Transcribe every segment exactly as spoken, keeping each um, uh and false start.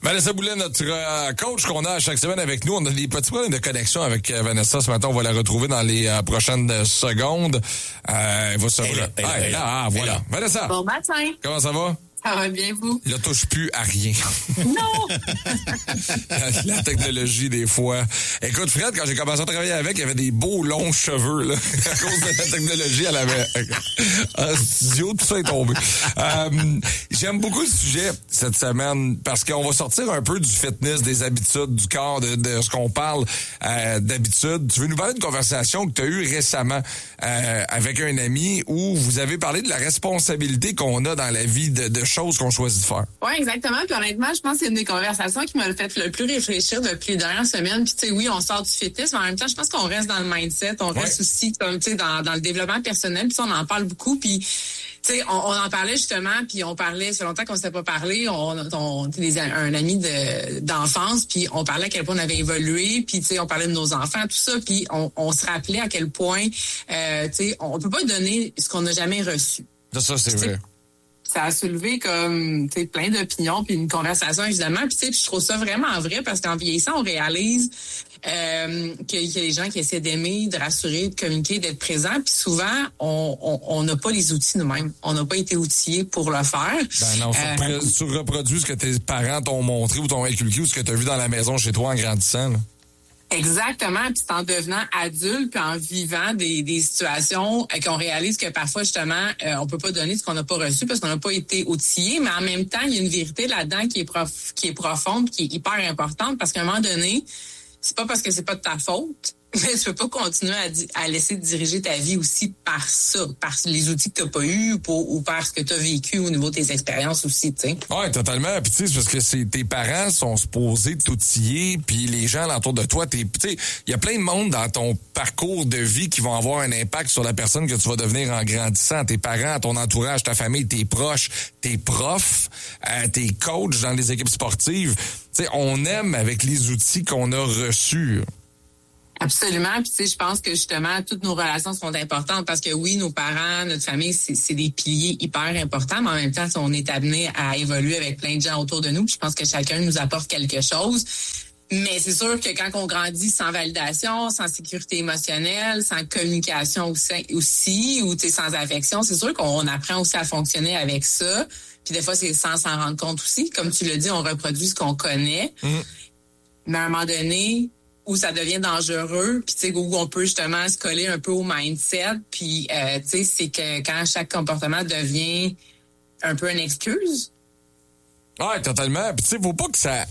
Vanessa Boulet, notre euh, coach qu'on a chaque semaine avec nous. On a des petits problèmes de connexion avec euh, Vanessa. Ce matin, on va la retrouver dans les euh, prochaines secondes. Euh, elle va se... Elle, elle, ah, elle, là, ah, voilà. elle. Vanessa. Bon matin. Comment ça va? Ça va bien, vous? Il ne touche plus à rien. Non! La technologie, des fois. Écoute, Fred, quand j'ai commencé à travailler avec, il y avait des beaux longs cheveux, là. À cause de la technologie, elle avait un studio, tout ça est tombé. Euh, j'aime beaucoup le sujet cette semaine parce qu'on va sortir un peu du fitness, des habitudes, du corps, de, de ce qu'on parle euh, d'habitude. Tu veux nous parler d'une conversation que tu as eue récemment euh, avec un ami où vous avez parlé de la responsabilité qu'on a dans la vie de, de choses qu'on choisit de faire. Oui, exactement. Puis honnêtement, je pense que c'est une des conversations qui m'a fait le plus réfléchir depuis les dernières semaines. Puis tu sais, oui, on sort du fitness, mais en même temps, je pense qu'on reste dans le mindset, on reste ouais. aussi comme tu sais dans, dans le développement personnel. Puis on en parle beaucoup. Puis tu sais, on, on en parlait justement. Puis on parlait, ça fait longtemps qu'on ne s'était pas parlé. On, on des, un ami de d'enfance. Puis on parlait à quel point on avait évolué. Puis tu sais, on parlait de nos enfants, tout ça. Puis on, on se rappelait à quel point, euh, tu sais, on peut pas donner ce qu'on n'a jamais reçu. Ça, c'est vrai. Ça a soulevé comme tu sais plein d'opinions puis une conversation évidemment puis tu sais je trouve ça vraiment vrai parce qu'en vieillissant on réalise euh, qu'il y a des gens qui essaient d'aimer, de rassurer, de communiquer, d'être présent puis souvent on on n'a pas les outils nous-mêmes, on n'a pas été outillés pour le faire. Ben non, euh, tu reproduis ce que tes parents t'ont montré ou t'ont inculqué ou ce que tu as vu dans la maison chez toi en grandissant. Là. Exactement, puis c'est en devenant adulte puis en vivant des, des situations euh, qu'on réalise que parfois justement euh, on peut pas donner ce qu'on n'a pas reçu parce qu'on n'a pas été outillé, mais en même temps il y a une vérité là-dedans qui est prof, qui est profonde, qui est hyper importante parce qu'à un moment donné c'est pas parce que c'est pas de ta faute, mais tu peux pas continuer à, di- à laisser diriger ta vie aussi par ça, par les outils que t'as pas eu pour, ou par ce que t'as vécu au niveau de tes expériences aussi, tu sais. Ouais, totalement. Puis tu sais, c'est parce que c'est, tes parents sont supposés t'outiller, puis les gens autour de toi, t'es, tu sais, il y a plein de monde dans ton parcours de vie qui vont avoir un impact sur la personne que tu vas devenir en grandissant. Tes parents, ton entourage, ta famille, tes proches, tes profs, euh, tes coachs dans les équipes sportives. Tu sais, on aime avec les outils qu'on a reçus. Absolument. Puis tu sais, je pense que justement, toutes nos relations sont importantes parce que oui, nos parents, notre famille, c'est, c'est des piliers hyper importants, mais en même temps, on est amené à évoluer avec plein de gens autour de nous. Puis je pense que chacun nous apporte quelque chose. Mais c'est sûr que quand on grandit sans validation, sans sécurité émotionnelle, sans communication aussi, aussi ou tu sais, sans affection, c'est sûr qu'on apprend aussi à fonctionner avec ça. Puis des fois, c'est sans s'en rendre compte aussi. Comme tu l'as dit, on reproduit ce qu'on connaît. Mmh. Mais à un moment donné, où ça devient dangereux, puis tu sais, où on peut justement se coller un peu au mindset, puis euh, tu sais, c'est que quand chaque comportement devient un peu une excuse. Ouais, totalement. Puis tu sais, faut pas que ça...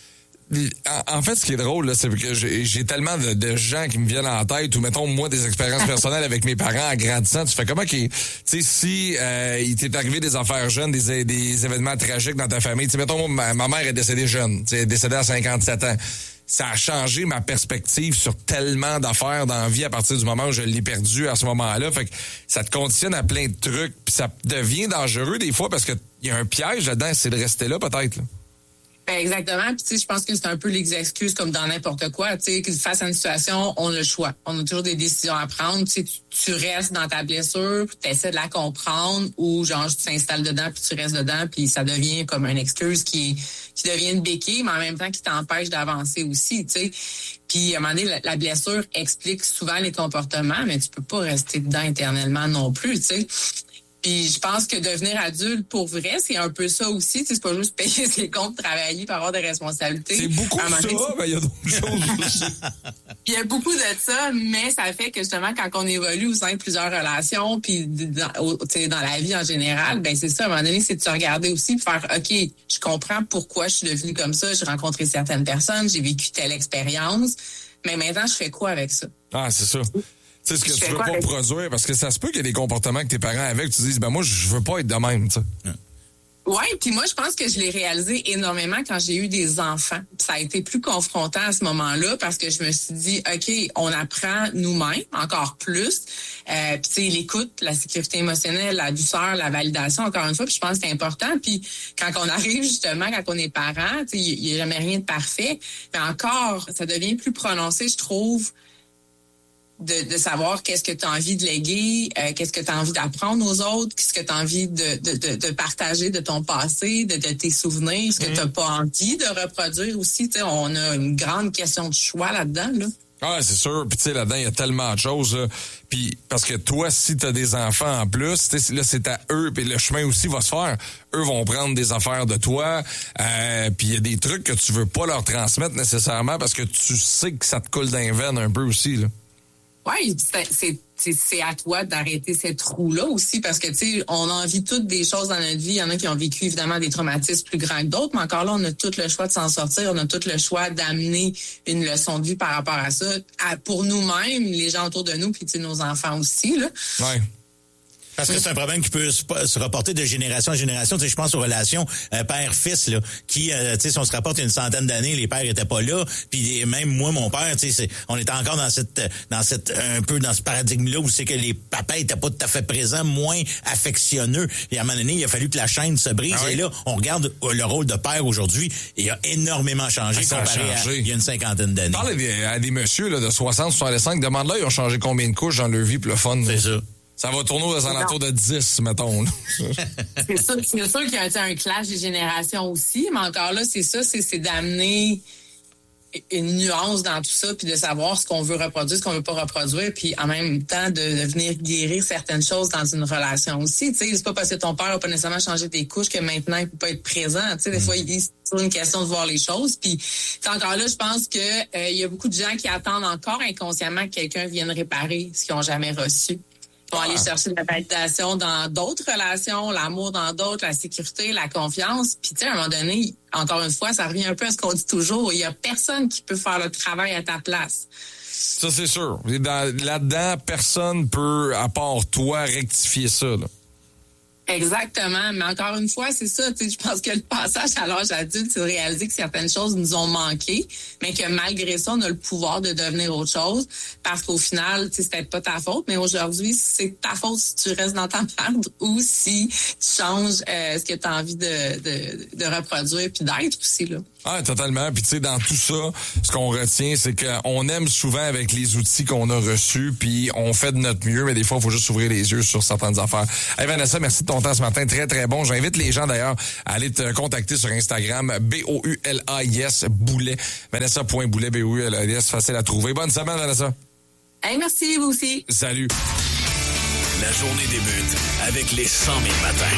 En fait, ce qui est drôle, là, c'est que j'ai, j'ai tellement de, de gens qui me viennent en tête, ou mettons, moi, des expériences personnelles avec mes parents en grandissant. Tu fais comment qu'ils, tu sais, si euh, il t'est arrivé des affaires jeunes, des, des événements tragiques dans ta famille, tu sais, mettons, ma, ma mère est décédée jeune, tu sais, décédée à cinquante-sept ans. Ça a changé ma perspective sur tellement d'affaires dans la vie à partir du moment où je l'ai perdu à ce moment-là. Fait que ça te conditionne à plein de trucs, puis ça devient dangereux des fois parce que il y a un piège là-dedans, c'est de rester là peut-être, là. Ben exactement. Puis tu sais, je pense que c'est un peu les excuses comme dans n'importe quoi. Tu sais, face à une situation, on a le choix. On a toujours des décisions à prendre. Tu sais, tu, tu restes dans ta blessure, tu essaies de la comprendre, ou genre tu t'installes dedans puis tu restes dedans, puis ça devient comme une excuse qui qui devient une béquille, mais en même temps qui t'empêche d'avancer aussi. Tu sais. Puis à un moment donné, la, la blessure explique souvent les comportements, mais tu peux pas rester dedans éternellement non plus. Tu sais. Puis je pense que devenir adulte, pour vrai, c'est un peu ça aussi. Tu sais, c'est pas juste payer ses comptes, travailler, pour avoir des responsabilités. C'est beaucoup de ça, mais il y a d'autres choses aussi. Il y a beaucoup de ça, mais ça fait que justement, quand on évolue au sein de plusieurs relations, puis dans, dans la vie en général, ben c'est ça, à un moment donné, c'est de se regarder aussi, de faire, OK, je comprends pourquoi je suis devenue comme ça, j'ai rencontré certaines personnes, j'ai vécu telle expérience, mais maintenant, je fais quoi avec ça? Ah, c'est ça. Tu sais, ce que je tu veux pas avec... produire, parce que ça se peut qu'il y ait des comportements que tes parents avaient, que tu dises, ben moi, je veux pas être de même, tu sais. Yeah. Oui, puis moi, je pense que je l'ai réalisé énormément quand j'ai eu des enfants. Ça a été plus confrontant à ce moment-là parce que je me suis dit, OK, on apprend nous-mêmes encore plus. Euh, puis tu sais, l'écoute, la sécurité émotionnelle, la douceur, la validation, encore une fois, puis je pense que c'est important. Puis quand on arrive justement, quand on est parent, tu sais, il n'y a jamais rien de parfait. Mais encore, ça devient plus prononcé, je trouve, de, de savoir qu'est-ce que tu as envie de léguer, euh, qu'est-ce que tu as envie d'apprendre aux autres, qu'est-ce que tu as envie de, de, de, de partager de ton passé, de, de tes souvenirs, ce que mmh. tu n'as pas envie de reproduire aussi. Tu sais, on a une grande question de choix là-dedans, là. Ah, c'est sûr. Puis tu sais, là-dedans, il y a tellement de choses. Là. Puis parce que toi, si t'as des enfants en plus, là, c'est à eux. Puis le chemin aussi va se faire. Eux vont prendre des affaires de toi. Euh, puis il y a des trucs que tu veux pas leur transmettre nécessairement parce que tu sais que ça te coule d'un veine un peu aussi, là. Oui, c'est, c'est, c'est à toi d'arrêter cette roue-là aussi parce que, tu sais, on a envie toutes des choses dans notre vie. Il y en a qui ont vécu, évidemment, des traumatismes plus grands que d'autres, mais encore là, on a tout le choix de s'en sortir. On a tout le choix d'amener une leçon de vie par rapport à ça, à, pour nous-mêmes, les gens autour de nous, puis, tu sais, nos enfants aussi, là. Ouais. Parce que c'est un problème qui peut se, se reporter de génération en génération. Tu sais, je pense aux relations euh, père-fils, là, qui, euh, tu sais, si on se rapporte une centaine d'années, les pères étaient pas là. Puis même moi, mon père, tu sais, on était encore dans cette, dans cette, un peu dans ce paradigme-là où c'est que les papas étaient pas tout à fait présents, moins affectionneux. Et à un moment donné, il a fallu que la chaîne se brise. Ah oui. Et là, on regarde le rôle de père aujourd'hui, et il a énormément changé ah, comparé a changé. à il y a une cinquantaine d'années. Parle à des, à des messieurs là, de soixante, soixante-cinq, demande-là, ils ont changé combien de couches dans leur vie pour le fun? C'est ça. Ça va tourner aux alentours de dix, mettons. c'est sûr, c'est sûr qu'il y a un clash des générations aussi, mais encore là, c'est ça, c'est, c'est d'amener une nuance dans tout ça, puis de savoir ce qu'on veut reproduire, ce qu'on veut pas reproduire, puis en même temps de, de venir guérir certaines choses dans une relation aussi. Tu sais, c'est pas parce que ton père a pas nécessairement changé tes couches que maintenant il peut pas être présent. Tu sais, des fois, il, c'est une question de voir les choses. Puis encore là, je pense que euh, il y a beaucoup de gens qui attendent encore inconsciemment que quelqu'un vienne réparer ce qu'ils ont jamais reçu. Ils vont aller chercher de la validation dans d'autres relations, l'amour dans d'autres, la sécurité, la confiance. Puis, tu sais, à un moment donné, encore une fois, ça revient un peu à ce qu'on dit toujours. Il y a personne qui peut faire le travail à ta place. Ça, c'est sûr. Dans, là-dedans, personne peut, à part toi, rectifier ça, là. Exactement. Mais encore une fois, c'est ça. Tu sais, je pense que le passage à l'âge adulte, c'est de réaliser que certaines choses nous ont manqué, mais que malgré ça, on a le pouvoir de devenir autre chose. Parce qu'au final, tu sais, c'est peut-être pas ta faute, mais aujourd'hui, c'est ta faute si tu restes dans ta merde ou si tu changes euh, ce que tu as envie de, de, de reproduire puis d'être aussi, là. Ah, totalement. Puis tu sais, dans tout ça, ce qu'on retient, c'est qu'on aime souvent avec les outils qu'on a reçus, puis on fait de notre mieux, mais des fois, il faut juste s'ouvrir les yeux sur certaines affaires. Hey Vanessa, merci de ton temps ce matin. Très, très bon. J'invite les gens, d'ailleurs, à aller te contacter sur Instagram, B O U L A I S, Boulet. Vanessa point Boulet, B O U L A I S, facile à trouver. Bonne semaine, Vanessa. Hey, merci, vous aussi. Salut. La journée débute avec les cent mille matins.